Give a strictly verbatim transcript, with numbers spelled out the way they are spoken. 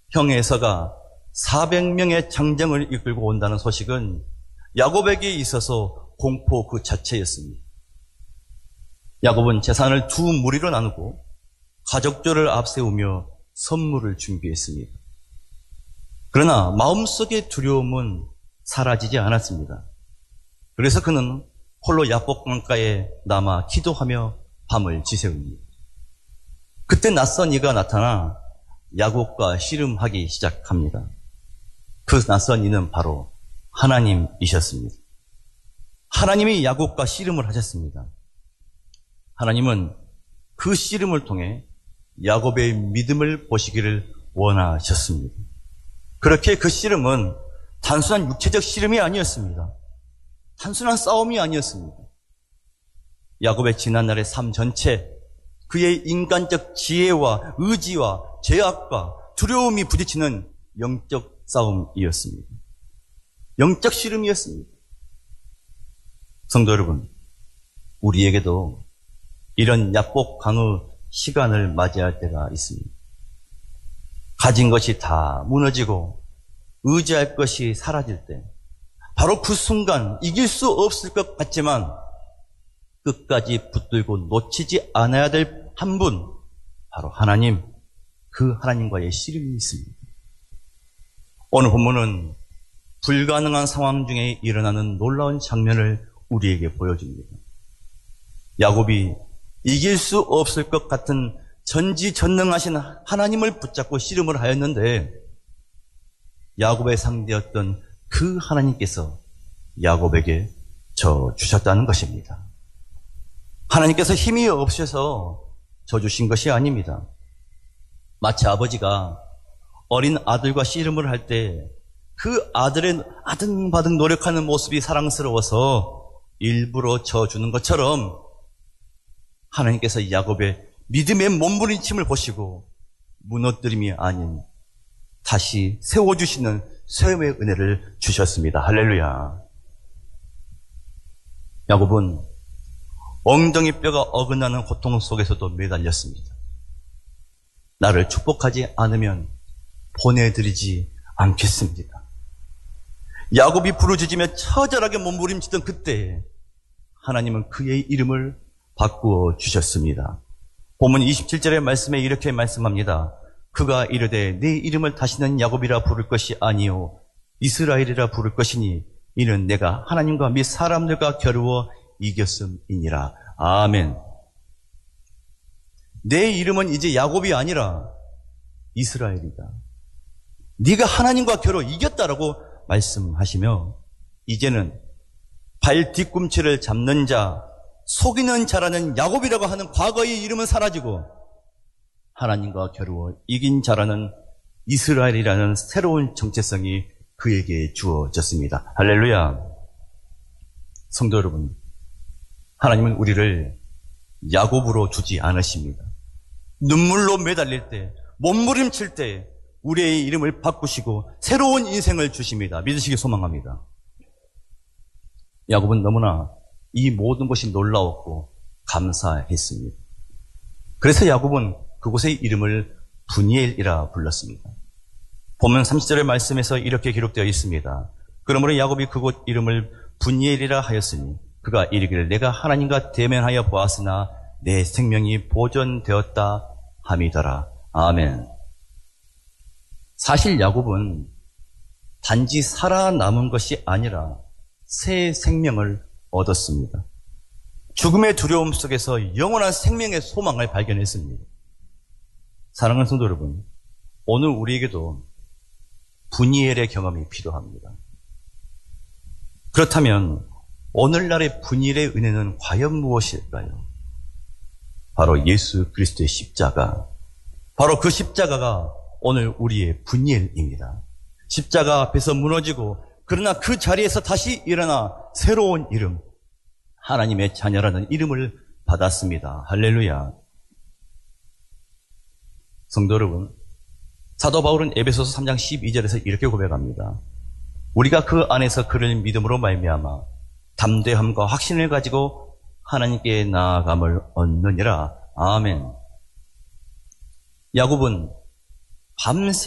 형 에서가 사백 명의 장정을 이끌고 온다는 소식은 야곱에게 있어서 공포 그 자체였습니다. 야곱은 재산을 두 무리로 나누고 가족들을 앞세우며 선물을 준비했습니다. 그러나 마음속의 두려움은 사라지지 않았습니다. 그래서 그는 홀로 야복 강가에 남아 기도하며 밤을 지새웁니다. 그때 낯선 이가 나타나 야곱과 씨름하기 시작합니다. 그 낯선 이는 바로 하나님이셨습니다. 하나님이 야곱과 씨름을 하셨습니다. 하나님은 그 씨름을 통해 야곱의 믿음을 보시기를 원하셨습니다. 그렇게 그 씨름은 단순한 육체적 씨름이 아니었습니다. 단순한 싸움이 아니었습니다. 야곱의 지난날의 삶 전체, 그의 인간적 지혜와 의지와 죄악과 두려움이 부딪히는 영적 싸움이었습니다. 영적 씨름이었습니다. 성도 여러분, 우리에게도 이런 야복 강의 시간을 맞이할 때가 있습니다. 가진 것이 다 무너지고 의지할 것이 사라질 때, 바로 그 순간 이길 수 없을 것 같지만 끝까지 붙들고 놓치지 않아야 될 한 분, 바로 하나님, 그 하나님과의 씨름이 있습니다. 오늘 본문은 불가능한 상황 중에 일어나는 놀라운 장면을 우리에게 보여줍니다. 야곱이 이길 수 없을 것 같은 전지전능하신 하나님을 붙잡고 씨름을 하였는데, 야곱의 상대였던 그 하나님께서 야곱에게 져 주셨다는 것입니다. 하나님께서 힘이 없으셔서 져 주신 것이 아닙니다. 마치 아버지가 어린 아들과 씨름을 할 때 그 아들의 아등바등 노력하는 모습이 사랑스러워서 일부러 져 주는 것처럼, 하나님께서 야곱의 믿음의 몸부림침을 보시고 무너뜨림이 아닌 다시 세워주시는 세움의 은혜를 주셨습니다. 할렐루야. 야곱은 엉덩이 뼈가 어긋나는 고통 속에서도 매달렸습니다. 나를 축복하지 않으면 보내드리지 않겠습니다. 야곱이 부르짖으며 처절하게 몸부림치던 그때에 하나님은 그의 이름을 바꾸어 주셨습니다. 본문 이십칠 절의 말씀에 이렇게 말씀합니다. 그가 이르되 내 이름을 다시는 야곱이라 부를 것이 아니요 이스라엘이라 부를 것이니 이는 내가 하나님과 및 사람들과 겨루어 이겼음이니라. 아멘. 내 이름은 이제 야곱이 아니라 이스라엘이다. 네가 하나님과 겨루 이겼다라고 말씀하시며, 이제는 발 뒤꿈치를 잡는 자, 속이는 자라는 야곱이라고 하는 과거의 이름은 사라지고 하나님과 겨루어 이긴 자라는 이스라엘이라는 새로운 정체성이 그에게 주어졌습니다. 할렐루야. 성도 여러분, 하나님은 우리를 야곱으로 주지 않으십니다. 눈물로 매달릴 때, 몸부림칠 때 우리의 이름을 바꾸시고 새로운 인생을 주십니다. 믿으시기 소망합니다. 야곱은 너무나 이 모든 것이 놀라웠고 감사했습니다. 그래서 야곱은 그곳의 이름을 분이엘이라 불렀습니다. 본문 삼십 절의 말씀에서 이렇게 기록되어 있습니다. 그러므로 야곱이 그곳 이름을 분이엘이라 하였으니 그가 이르기를 내가 하나님과 대면하여 보았으나 내 생명이 보존되었다 함이더라. 아멘. 사실 야곱은 단지 살아남은 것이 아니라 새 생명을 얻었습니다. 죽음의 두려움 속에서 영원한 생명의 소망을 발견했습니다. 사랑하는 성도 여러분, 오늘 우리에게도 분이엘의 경험이 필요합니다. 그렇다면 오늘날의 분이엘의 은혜는 과연 무엇일까요? 바로 예수 그리스도의 십자가, 바로 그 십자가가 오늘 우리의 분이엘입니다. 십자가 앞에서 무너지고 그러나 그 자리에서 다시 일어나 새로운 이름, 하나님의 자녀라는 이름을 받았습니다. 할렐루야. 성도 여러분, 사도 바울은 에베소서 삼 장 십이 절에서 이렇게 고백합니다. 우리가 그 안에서 그를 믿음으로 말미암아 담대함과 확신을 가지고 하나님께 나아감을 얻느니라. 아멘. 야곱은 밤새